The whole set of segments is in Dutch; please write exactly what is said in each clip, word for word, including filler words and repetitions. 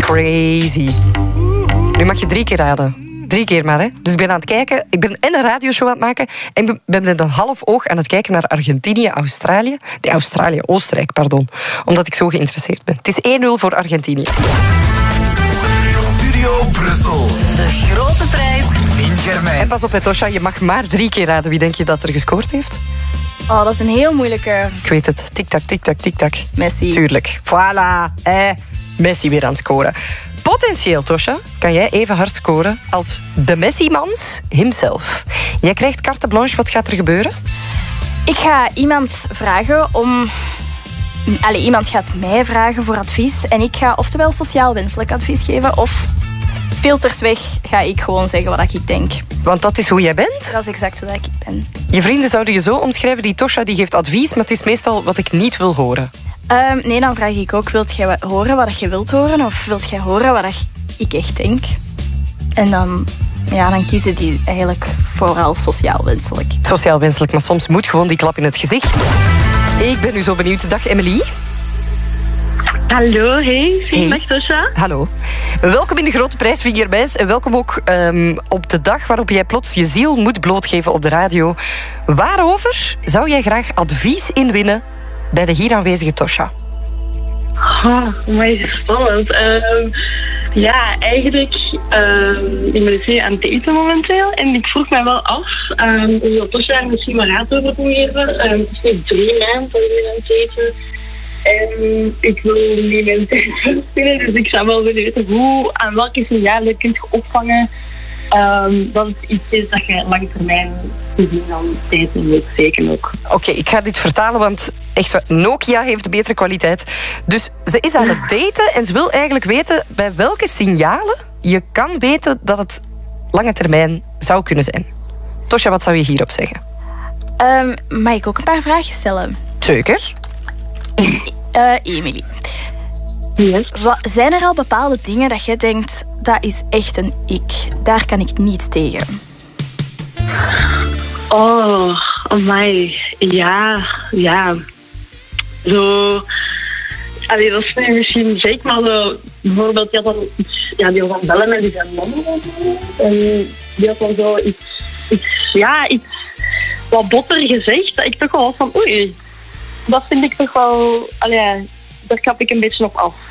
Crazy. Nu mag je drie keer raden. Drie keer maar, hè. Dus ik ben aan het kijken. Ik ben en een radioshow aan het maken en ik ben met een half oog aan het kijken naar Argentinië, Australië. Nee, Australië, Oostenrijk, pardon. Omdat ik zo geïnteresseerd ben. Het is één nul voor Argentinië. Studio Brussel. De grote prijs. Min Germijn. En pas op, Tosja, je mag maar drie keer raden. Wie denk je dat er gescoord heeft? Oh, dat is een heel moeilijke. Ik weet het. Tik-tak, tik-tak, tik-tak. Messi. Tuurlijk. Voilà. Eh, Messi weer aan het scoren. Potentieel, Tosja, kan jij even hard scoren als de Messi-mans himself. Jij krijgt carte blanche. Wat gaat er gebeuren? Ik ga iemand vragen om... Allee, iemand gaat mij vragen voor advies. En ik ga oftewel sociaal wenselijk advies geven. Of filters weg ga ik gewoon zeggen wat ik denk. Want dat is hoe jij bent? Dat is exact hoe ik ben. Je vrienden zouden je zo omschrijven. Die Tosja die geeft advies, maar het is meestal wat ik niet wil horen. Um, nee, dan vraag ik ook, wilt jij horen wat je wilt horen? Of wilt jij horen wat ik echt denk? En dan, ja, dan kiezen die eigenlijk vooral sociaal wenselijk. Sociaal wenselijk, maar soms moet gewoon die klap in het gezicht. Ik ben nu zo benieuwd. Dag Emily. Hallo, hey. Hey. Dag Tosja. Hallo. Welkom in de Grote Prijs van Germijns. En welkom ook um, op de dag waarop jij plots je ziel moet blootgeven op de radio. Waarover zou jij graag advies inwinnen bij de hier aanwezige Tosja? Oh, maar spannend. Uh, ja, eigenlijk, uh, ik ben dus nu aan het daten momenteel. En ik vroeg mij wel af, um, of dat Tosja misschien maar raad over kon geven. Um, het is nu drie maanden dat ik ben aan het daten. En ik wil niet mijn tijd verspillen. Dus ik zou wel willen weten hoe, aan welke signalen kun je opvangen. Um, dat het iets is dat je lange termijn gezien dan tijd moet steken ook. Oké, okay, ik ga dit vertalen, want echt, Nokia heeft betere kwaliteit. Dus ze is aan het daten en ze wil eigenlijk weten bij welke signalen je kan weten dat het lange termijn zou kunnen zijn. Tosja, wat zou je hierop zeggen? Um, mag ik ook een paar vragen stellen? Zeker. Uh, Emily. Yes. Wat, zijn er al bepaalde dingen dat jij denkt, dat is echt een ik? Daar kan ik niet tegen. Oh, amai. Ja, ja. Zo... Allee, dat is nu misschien zeker, maar zo... Bijvoorbeeld, die had dan iets... Ja, die had dan bellen met die zijn man. En die had dan zo iets... iets ja, iets... wat botter gezegd. Dat ik toch wel van... Oei, dat vind ik toch wel... Allee, daar kap ik een beetje op af.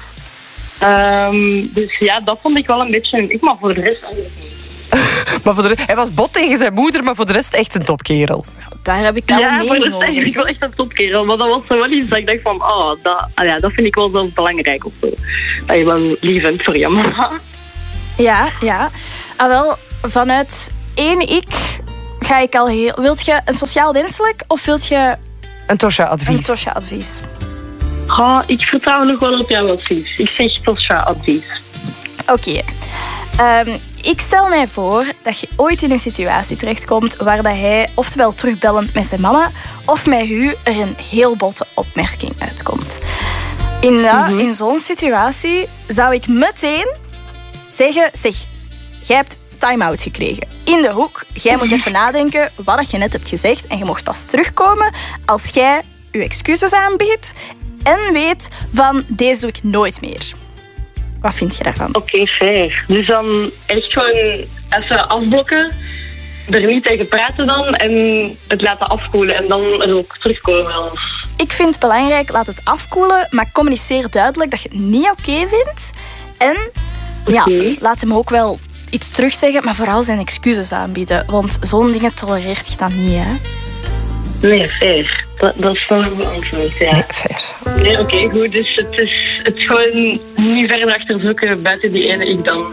Um, dus ja, dat vond ik wel een beetje... Ik maar voor de rest eigenlijk niet. Maar voor de rest, hij was bot tegen zijn moeder, maar voor de rest echt een topkerel. Daar heb ik al ja, een mening over. Ja, eigenlijk ik wel echt een topkerel. Maar dat was zo wel iets dat ik dacht van... Oh, dat, ah ja, dat vind ik wel zelfs belangrijk of zo. Dat je wel lief bent voor je mama. Ja, ja. Ah, wel, vanuit één ik ga ik al heel... Wilt je een sociaal wenselijk of wilt je... Een Tosja-advies. Een Tosja-advies. Oh, ik vertrouw nog wel op jouw advies. Ik zeg Tosja-advies. Oké. Okay. Um, ik stel mij voor dat je ooit in een situatie terechtkomt waar dat hij oftewel terugbellend met zijn mama of met u er een heel botte opmerking uitkomt. In, uh, mm-hmm. in zo'n situatie zou ik meteen zeggen, zeg, jij hebt time-out gekregen. In de hoek, jij moet even nadenken wat je net hebt gezegd en je mocht pas terugkomen als jij je excuses aanbiedt en weet van, deze doe ik nooit meer. Wat vind je daarvan? Oké, okay, fair. Dus dan echt gewoon even afblokken, er niet tegen praten dan en het laten afkoelen en dan er ook terugkomen. Ik vind het belangrijk, laat het afkoelen, maar communiceer duidelijk dat je het niet oké okay vindt. En okay. ja, laat hem ook wel iets terugzeggen, maar vooral zijn excuses aanbieden. Want zo'n dingen tolereert je dan niet, hè? Nee, fair. Dat, dat is nog een antwoord, ja. Nee, fair. Nee, oké, okay, goed. Dus het is, het is gewoon niet verder achterzoeken buiten die ene ik dan.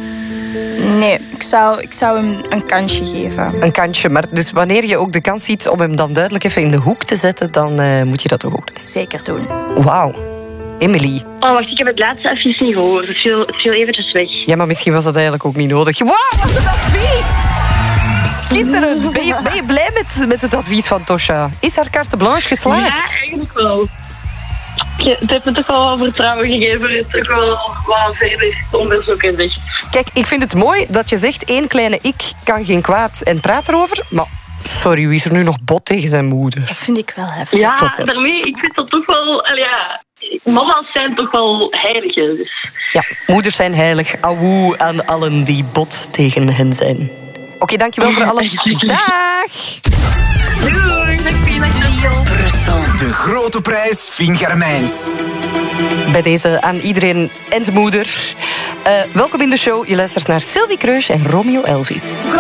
Nee, ik zou, ik zou hem een kansje geven. Een kansje, maar dus wanneer je ook de kans ziet om hem dan duidelijk even in de hoek te zetten, dan uh, moet je dat toch ook doen. Zeker doen. Wauw. Emily. Oh, wacht, ik heb het laatste even niet gehoord. Het viel, het viel eventjes weg. Ja, maar misschien was dat eigenlijk ook niet nodig. Wauw, wat een advies! Schitterend. Ben je, ben je blij met, met het advies van Tosja? Is haar carte blanche geslaagd? Ja, eigenlijk wel. Het heeft me toch wel wat vertrouwen gegeven. Het is toch wel wat verder onderzoeken zegt. Kijk, ik vind het mooi dat je zegt, één kleine ik kan geen kwaad en praat erover. Maar sorry, wie is er nu nog bot tegen zijn moeder? Dat vind ik wel heftig. Ja, daarmee, ik vind dat toch wel... Ja, mama's zijn toch wel heiligen. Dus. Ja, moeders zijn heilig. Auwoe aan allen die bot tegen hen zijn. Oké, okay, dankjewel voor alles. Dag! Doei! De grote prijs Vinger-Mijns. Bij deze aan iedereen en zijn moeder. Uh, welkom in de show. Je luistert naar Sylvie Kreus en Romeo Elvis.